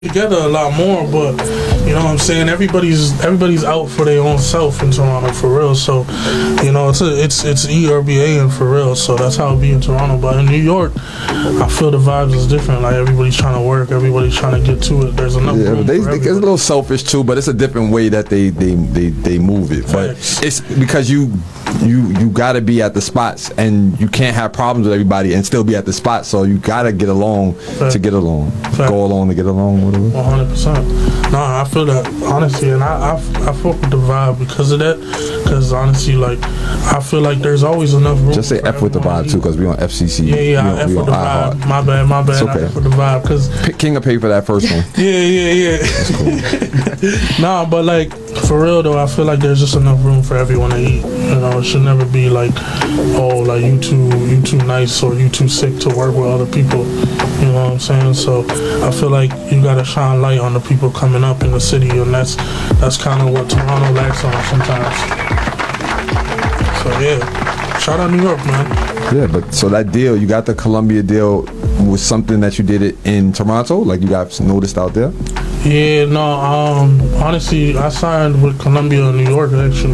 together a lot more, but you know what I'm saying, everybody's out for their own self in Toronto, for real. So you know, it's ERBA and for real, so that's how it be in Toronto. But in New York, I feel the vibes is different. Like everybody's trying to work, everybody's trying to get to it. There's enough room for everybody. It's a little selfish too, but it's a different way that they move it. But it's because you got to be at the spots, and you can't have problems with everybody and still be at the spot. So you got to get along to get along, go along to get along. Whatever. 100%. No, I feel that honestly, and I fuck with the vibe because of that. Because honestly, like I feel like there's always enough room. Just say F with the vibe too, because we on FCC. Yeah, I F with the vibe. My bad. It's okay. I F with the vibe because King will pay for that first one. Yeah. That's cool. Nah, but like for real though, I feel like there's just enough room for everyone to eat. You know, it should never be like, oh, like you too nice or you too sick to work with other people. You know what I'm saying? So I feel like you gotta shine light on the people coming up in the city, and that's kind of what Toronto lacks on sometimes. So yeah, shout out New York, man. Yeah, but so that deal, you got the Columbia deal, was something that you did it in Toronto, like you got noticed out there? Yeah, no, honestly, I signed with Columbia in New York actually,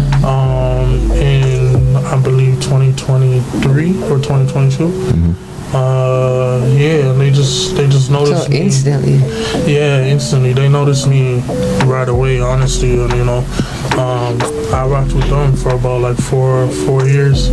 in I believe 2023 or 2022. Mm-hmm. Yeah, and they just noticed me instantly. Yeah, instantly. They noticed me right away, honestly, and you know, I rocked with them for about like four years,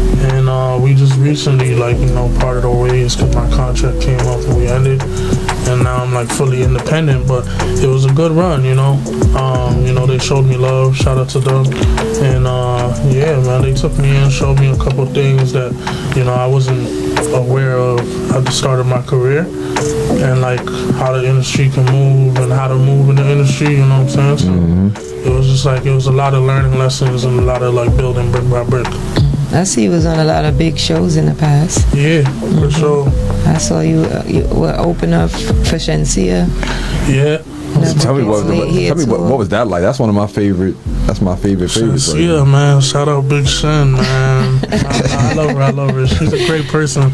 and we just recently, like, you know, parted our ways because my contract came up and we ended, and now I'm like fully independent. But it was a good run, you know. You know, they showed me love. Shout out to them, and yeah, man, they took me in, showed me a couple things that, you know, I wasn't aware of at the start of my career, and like how the industry can move and how to move in the industry, you know what I'm saying? So it was just like, it was a lot of learning lessons and a lot of like building brick by brick. I see you was on a lot of big shows in the past. Yeah, for sure. I saw you were open up for Shenseea. Yeah. Tell me what was that like? That's one of my favorite. That's my favorite. Yeah, man. Shout out Big Shen, man. I love her. She's a great person.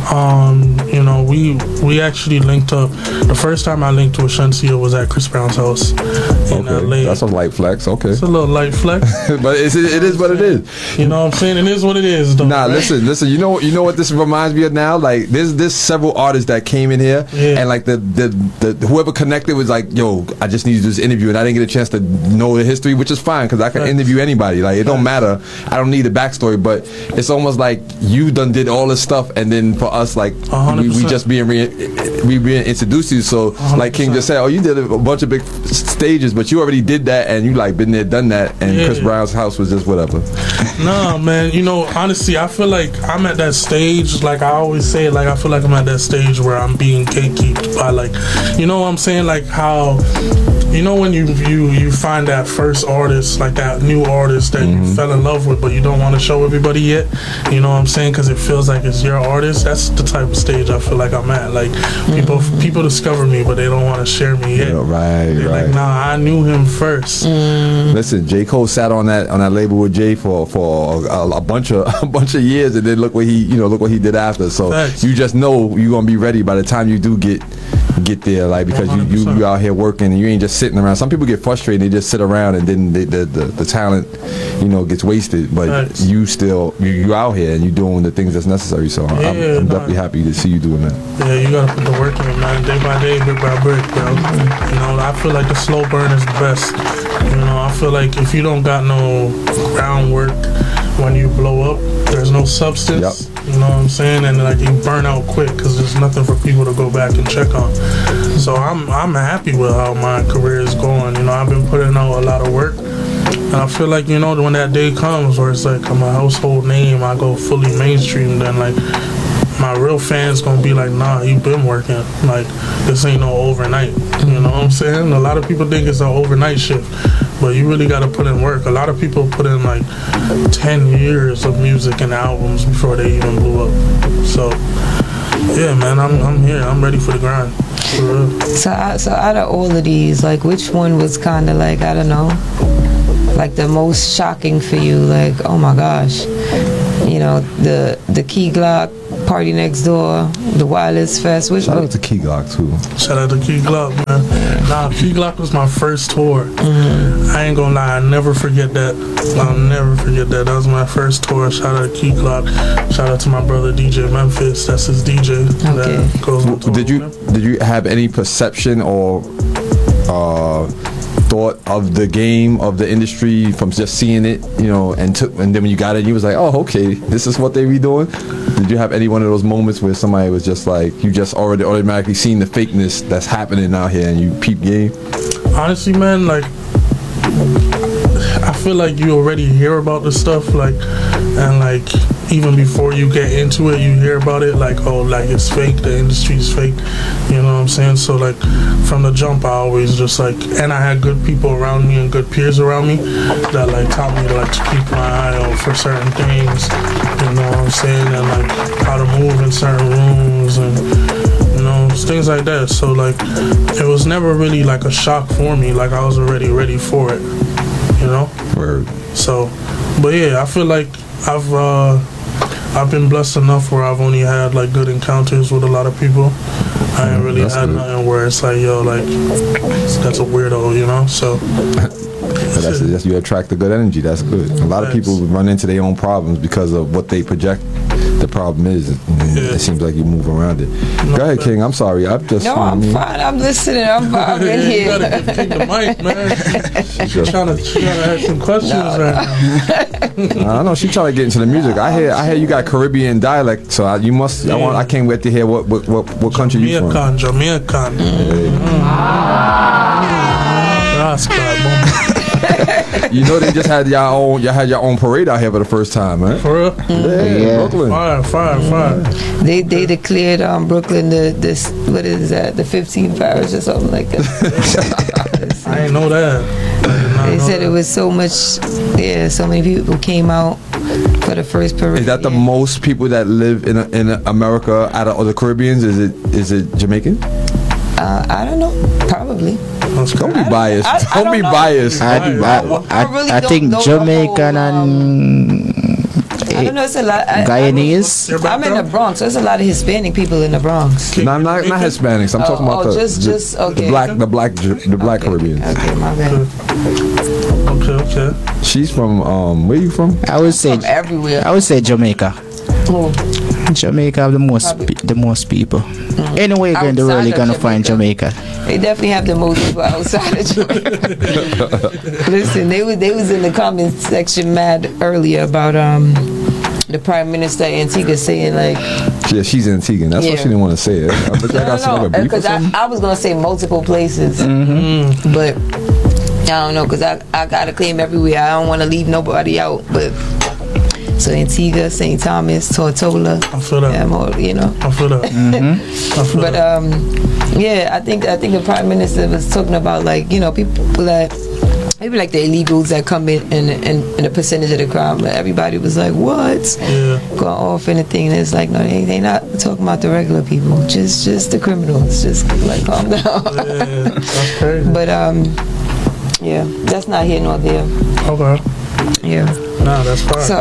You know, we actually linked up. The first time I linked with Shenseea was at Chris Brown's house in LA. That's a light flex. Okay. It's a little light flex. But it is what it is. You know what I'm saying? It is what it is, though. Nah, right? listen. You know what this reminds me of now? Like there's several artists that came in here, and like the whoever connected was like, yo, I just need to do this interview, and I didn't get a chance to know the history, which is fine because I can interview anybody. Like it don't matter. I don't need the backstory, but it's almost like you done did all this stuff, and then for us, like we just being introduced to you. So 100%. Like King just said, oh, you did a bunch of big stages, but you already did that, and you like been there, done that, and Chris Brown's house was just whatever. No, man. You know, honestly, I feel like I'm at that stage. Like I always say, like I feel like I'm at that stage where I'm being gatekeeped by, like, you know what I'm saying, like how. You know when you find that first artist, like that new artist that you fell in love with, but you don't want to show everybody yet. You know what I'm saying? Because it feels like it's your artist. That's the type of stage I feel like I'm at. Like people discover me, but they don't want to share me yet. They're like, nah, I knew him first. Listen, J. Cole sat on that label with Jay for a bunch of years, and then look what he did after. So you just know you're gonna be ready by the time you do get there, like, because you out here working and you ain't just sitting around. Some people get frustrated, they just sit around, and then the talent, you know, gets wasted. But you out here and you doing the things that's necessary. So I'm definitely happy to see you doing that. Yeah, you gotta put the work in, man. Day by day, brick by brick, bro. You know, I feel like the slow burn is the best. You know, I feel like if you don't got no groundwork when you blow up, there's no substance. You know what I'm saying? And like you burn out quick because there's nothing for people to go back and check on. So I'm happy with how my career is going. You know, I've been putting out a lot of work, and I feel like, you know, when that day comes where it's like I'm a household name, I go fully mainstream, then like my real fans gonna be like, nah, you been working. Like this ain't no overnight. You know what I'm saying? A lot of people think it's an overnight shift, but you really gotta put in work. A lot of people put in like 10 years of music and albums before they even blew up. So yeah, man, I'm here. I'm ready for the grind. For real. So out of all of these, like, which one was kind of like, I don't know, like the most shocking for you? Like, oh my gosh, you know, the Key Glock Party Next Door, the Wireless Fest. Which Shout out to Key Glock too. Shout out to Key Glock, man. Nah, Key Glock was my first tour. I ain't gonna lie, I never forget that. I'll never forget that. That was my first tour. Shout out to Key Glock. Shout out to my brother DJ Memphis. That's his DJ. Okay. That goes on tour Did with him. you have any perception or thought of the game, of the industry, from just seeing it, you know, and then when you got it, you was like, oh, okay, this is what they be doing? Did you have any one of those moments where somebody was just like, you just already automatically seen the fakeness that's happening out here and you peep game? Honestly, man, like, I feel like you already hear about this stuff, like, and like, even before you get into it, you hear about it, like, oh, like, it's fake, the industry's fake, you know what I'm saying? So, like, from the jump, I always just, like, and I had good people around me and good peers around me that, like, taught me, like, to keep my eye out for certain things, you know what I'm saying? And, like, how to move in certain rooms and, you know, things like that. So, like, it was never really, like, a shock for me. Like, I was already ready for it, you know? Word. So, but yeah, I feel like I've been blessed enough where I've only had like good encounters with a lot of people. I ain't really had nothing where it's like, yo, like, that's a weirdo, you know? So that's you attract the good energy. That's good. A lot of people run into their own problems because of what they project the problem is. It seems like you move around it. Go ahead, King. I'm sorry. I'm just. No, I'm fine. I'm listening. I'm in you here. gotta give King the mic, man. She's trying to ask some questions right now. I know she trying to get into the music. I hear you got Caribbean dialect, so you must. I can't wait to hear what country you from. Jamaican. You know they just had y'all had your own parade out here for the first time, right? For real? Yeah. Brooklyn. Fire. They declared Brooklyn this what is that, the 15th parish or something like that. I ain't know that. They said it was so much. Yeah, so many people came out for the first parade. Is that the most people that live in America out of the Caribbeans? Is it Jamaican? I don't know. Probably. Don't be biased. Don't be biased. I think Jamaican and I don't know. It's a lot. Guyanese. I'm in the Bronx. There's a lot of Hispanic people in the Bronx. No, not Hispanics. I'm talking about the black Caribbeans. Okay, my bad. Okay. She's from where you from? I would say From everywhere. I would say Jamaica. Oh. Jamaica have the most people. Anyway, you're in the world, you're gonna find Jamaica. They definitely have the most people outside of Jamaica. Listen, they was in the comment section mad earlier about the Prime Minister Antigua saying like, yeah, she's Antiguan. That's why she didn't want to say it. No, because I was gonna say multiple places, but I don't know, because I gotta claim everywhere. I don't want to leave nobody out, but. So Antigua, St. Thomas, Tortola. I feel that. Yeah, more, you know. I feel that. But yeah, I think the Prime Minister was talking about like, you know, people that maybe like the illegals that come in and a percentage of the crime. But everybody was like, what? Yeah. Going off anything. And it's like, no, they not talking about the regular people. Just the criminals. Just like calm down. Yeah, that's crazy. But yeah, that's not here nor there. Okay. Yeah. Nah, that's fine. So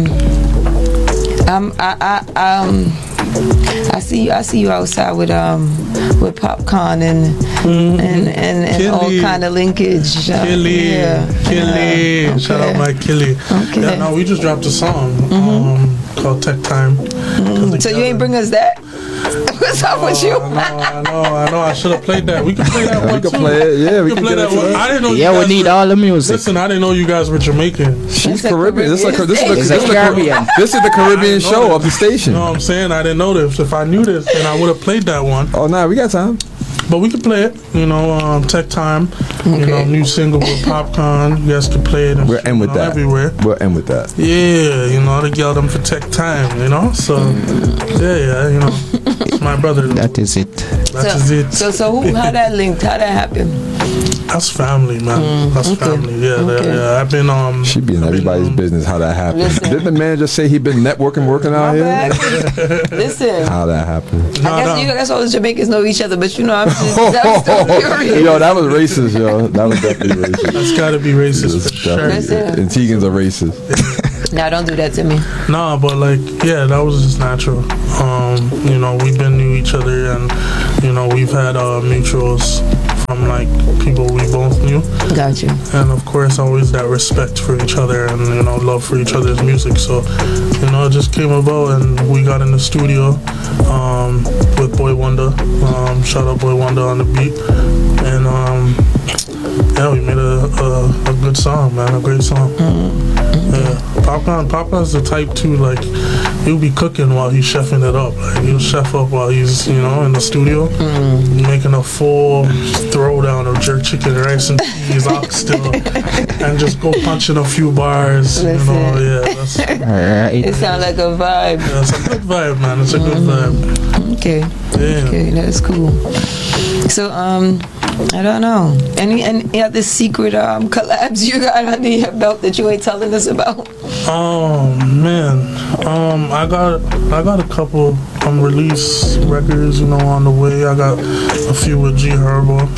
I see you outside with popcorn and all kind of linkage. Killy. Okay. Shout out my Killy. Okay. Yeah, no, we just dropped a song called Tech Time. So you ain't bring us that? What's up with you? I know. I should have played that. We can play that one We can too. play it. Yeah, we can play get that it one. too. I didn't know. Yeah, you we guys need were, all the music. Listen, I didn't know you guys were Jamaican. She's It's a Caribbean. This is Caribbean. the Caribbean. This is the Caribbean I know show that. of the station. You know what I'm saying? I didn't know this. If I knew this, then I would have played that one. Oh, nah, we got time. But we can play it. You know, Tech Time. You know, new single with Popcorn. You guys can play it. And We'll end with that. everywhere. We'll end with that. Yeah, you know, they yell them for Tech Time. You know, so yeah, you know, it's my brother. That is it. That is it. So how that linked? How that happened? That's family, man. That's family. Yeah. I've been She be in everybody's business how that happened. Listen. Didn't the man just say he been working out My here? bad. Listen. How that happened? I guess all the Jamaicans know each other, but you know, I'm just curious. Yo, that was racist, yo. That was definitely racist. That's gotta be racist. for sure. Definitely. Antigans are racist. Nah, don't do that to me. Nah, but like, yeah, that was just natural. You know, we've been knew each other, and you know, we've had mutuals from like people we both knew. Gotcha. And of course, always that respect for each other and you know, love for each other's music. So, you know, it just came about, and we got in the studio with Boy Wonder. Shout out Boy Wonder on the beat, and yeah, we made a good song, man, a great song. Yeah, Popcorn's the type too, like he'll be cooking while he's chefing it up. Like he'll chef up while he's, you know, in the studio, making a full throwdown of jerk chicken, rice and peas, oxtail, and just go punching a few bars. Listen. You know, yeah. That's, it sounds like a vibe. Yeah, it's a good vibe, man. It's a good vibe. Okay. Yeah. Okay, that's cool. So, I don't know. Any other secret collabs you got under your belt that you ain't telling us about? Oh man, I got a couple release records, you know, on the way. I got a few with G Herbo.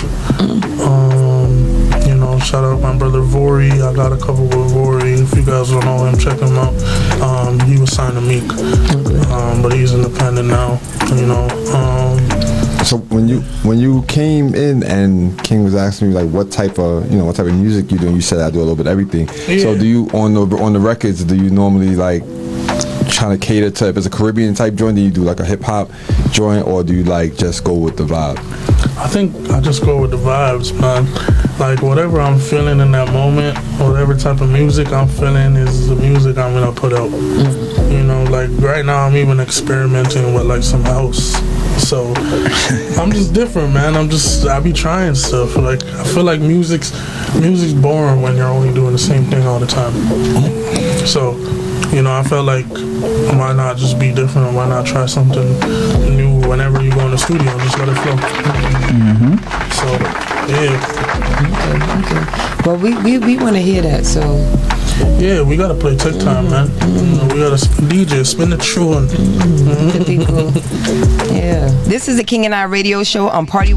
You know, shout out my brother Vori. I got a couple with Vori. If you guys don't know him, check him out. He was signed to Meek, but he's independent now. You know. So when you came in and King was asking me like what type of music you do, and you said I do a little bit of everything. Yeah. So do you on the records, do you normally like trying to cater to, if it's a Caribbean type joint, do you do like a hip hop joint, or do you like just go with the vibe? I think I just go with the vibes, man. Like whatever I'm feeling in that moment, whatever type of music I'm feeling is the music I'm gonna put out. You know, like right now I'm even experimenting with like some house. So I'm just different, man. I be trying stuff. Like I feel like music's boring when you're only doing the same thing all the time. So, you know, I felt like why not just be different? Why not try something new whenever you go in the studio and just let it flow? So yeah. Okay. Well, we want to hear that. So. Yeah, we gotta play tech time, man. You know, we gotta DJ, spin the tune. Could be cool. Yeah. This is the King and I radio show on Party